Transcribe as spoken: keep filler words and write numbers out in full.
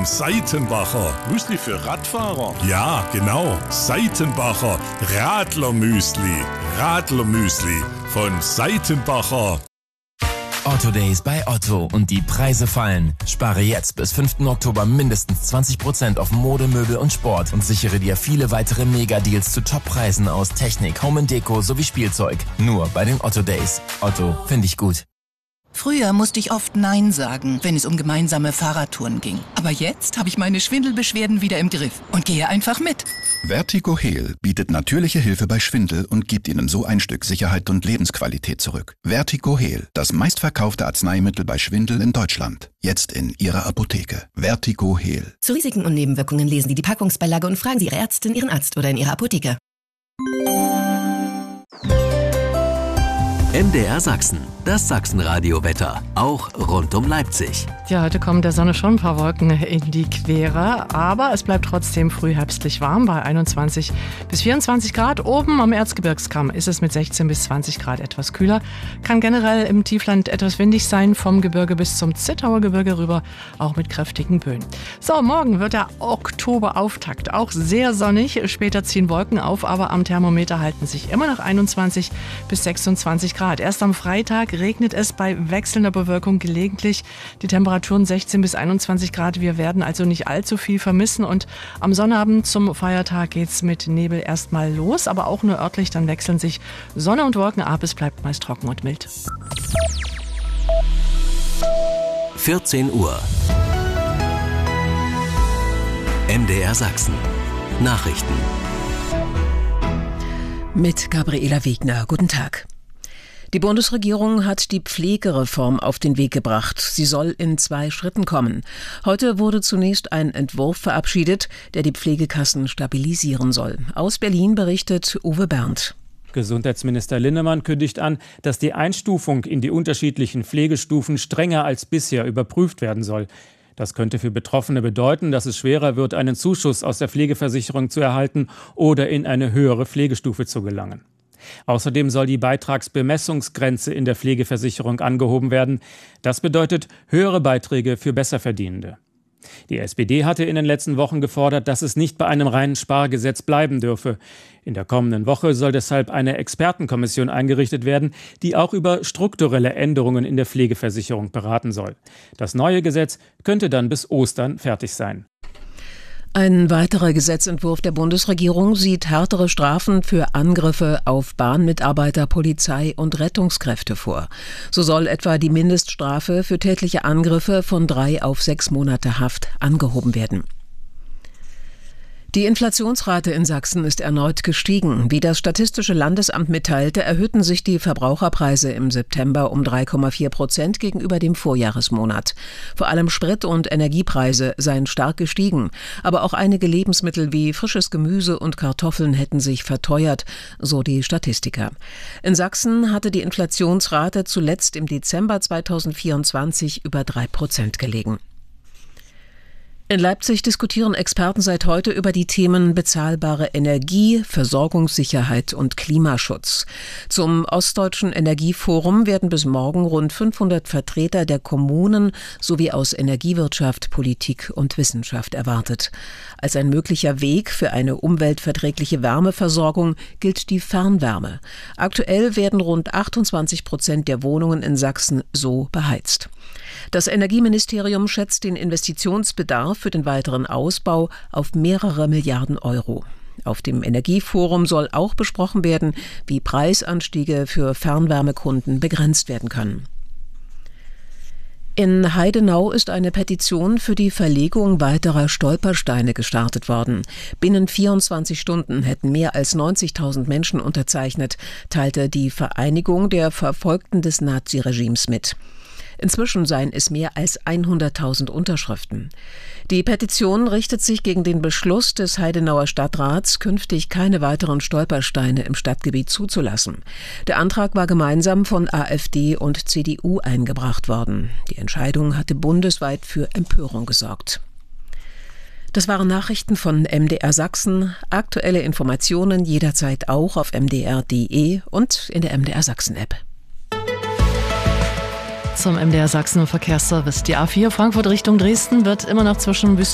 Seitenbacher. Müsli für Radfahrer? Ja, genau. Seitenbacher Radlermüsli. Radlermüsli von Seitenbacher. Otto Days bei Otto und die Preise fallen. Spare jetzt bis fünften Oktober mindestens zwanzig Prozent auf Mode, Möbel und Sport und sichere dir viele weitere Mega-Deals zu Top-Preisen aus Technik, Home and Deko sowie Spielzeug. Nur bei den Otto Days. Otto, finde ich gut. Früher musste ich oft Nein sagen, wenn es um gemeinsame Fahrradtouren ging. Aber jetzt habe ich meine Schwindelbeschwerden wieder im Griff und gehe einfach mit. Vertigo Heal bietet natürliche Hilfe bei Schwindel und gibt Ihnen so ein Stück Sicherheit und Lebensqualität zurück. Vertigo Heal, das meistverkaufte Arzneimittel bei Schwindel in Deutschland. Jetzt in Ihrer Apotheke. Vertigo Heal. Zu Risiken und Nebenwirkungen lesen Sie die Packungsbeilage und fragen Sie Ihre Ärztin, Ihren Arzt oder in Ihrer Apotheke. M D R Sachsen, das Sachsenradio-Wetter, auch rund um Leipzig. Ja, heute kommen der Sonne schon ein paar Wolken in die Quere, aber es bleibt trotzdem frühherbstlich warm bei einundzwanzig bis vierundzwanzig Grad. Oben am Erzgebirgskamm ist es mit sechzehn bis zwanzig Grad etwas kühler. Kann generell im Tiefland etwas windig sein, vom Gebirge bis zum Zittauer Gebirge rüber, auch mit kräftigen Böen. So, morgen wird der Oktoberauftakt, auch sehr sonnig. Später ziehen Wolken auf, aber am Thermometer halten sich immer noch einundzwanzig bis sechsundzwanzig Grad. Erst am Freitag regnet es bei wechselnder Bewölkung gelegentlich. Die Temperaturen sechzehn bis einundzwanzig Grad. Wir werden also nicht allzu viel vermissen. Und am Sonnabend zum Feiertag geht's mit Nebel erstmal los, aber auch nur örtlich. Dann wechseln sich Sonne und Wolken ab. Es bleibt meist trocken und mild. vierzehn Uhr. M D R Sachsen. Nachrichten. Mit Gabriela Wegner. Guten Tag. Die Bundesregierung hat die Pflegereform auf den Weg gebracht. Sie soll in zwei Schritten kommen. Heute wurde zunächst ein Entwurf verabschiedet, der die Pflegekassen stabilisieren soll. Aus Berlin berichtet Uwe Berndt. Gesundheitsminister Linnemann kündigt an, dass die Einstufung in die unterschiedlichen Pflegestufen strenger als bisher überprüft werden soll. Das könnte für Betroffene bedeuten, dass es schwerer wird, einen Zuschuss aus der Pflegeversicherung zu erhalten oder in eine höhere Pflegestufe zu gelangen. Außerdem soll die Beitragsbemessungsgrenze in der Pflegeversicherung angehoben werden. Das bedeutet höhere Beiträge für Besserverdienende. Die S P D hatte in den letzten Wochen gefordert, dass es nicht bei einem reinen Spargesetz bleiben dürfe. In der kommenden Woche soll deshalb eine Expertenkommission eingerichtet werden, die auch über strukturelle Änderungen in der Pflegeversicherung beraten soll. Das neue Gesetz könnte dann bis Ostern fertig sein. Ein weiterer Gesetzentwurf der Bundesregierung sieht härtere Strafen für Angriffe auf Bahnmitarbeiter, Polizei und Rettungskräfte vor. So soll etwa die Mindeststrafe für tätliche Angriffe von drei auf sechs Monate Haft angehoben werden. Die Inflationsrate in Sachsen ist erneut gestiegen. Wie das Statistische Landesamt mitteilte, erhöhten sich die Verbraucherpreise im September um drei Komma vier Prozent gegenüber dem Vorjahresmonat. Vor allem Sprit- und Energiepreise seien stark gestiegen. Aber auch einige Lebensmittel wie frisches Gemüse und Kartoffeln hätten sich verteuert, so die Statistiker. In Sachsen hatte die Inflationsrate zuletzt im Dezember zweitausendvierundzwanzig über drei Prozent gelegen. In Leipzig diskutieren Experten seit heute über die Themen bezahlbare Energie, Versorgungssicherheit und Klimaschutz. Zum Ostdeutschen Energieforum werden bis morgen rund fünfhundert Vertreter der Kommunen sowie aus Energiewirtschaft, Politik und Wissenschaft erwartet. Als ein möglicher Weg für eine umweltverträgliche Wärmeversorgung gilt die Fernwärme. Aktuell werden rund achtundzwanzig Prozent der Wohnungen in Sachsen so beheizt. Das Energieministerium schätzt den Investitionsbedarf für den weiteren Ausbau auf mehrere Milliarden Euro. Auf dem Energieforum soll auch besprochen werden, wie Preisanstiege für Fernwärmekunden begrenzt werden können. In Heidenau ist eine Petition für die Verlegung weiterer Stolpersteine gestartet worden. Binnen vierundzwanzig Stunden hätten mehr als neunzigtausend Menschen unterzeichnet, teilte die Vereinigung der Verfolgten des Naziregimes mit. Inzwischen seien es mehr als hunderttausend Unterschriften. Die Petition richtet sich gegen den Beschluss des Heidenauer Stadtrats, künftig keine weiteren Stolpersteine im Stadtgebiet zuzulassen. Der Antrag war gemeinsam von AfD und C D U eingebracht worden. Die Entscheidung hatte bundesweit für Empörung gesorgt. Das waren Nachrichten von M D R Sachsen. Aktuelle Informationen jederzeit auch auf m d r punkt d e und in der M D R Sachsen-App. Zum M D R Sachsen Verkehrsservice. Die A vier Frankfurt Richtung Dresden wird immer noch zwischen Wüsten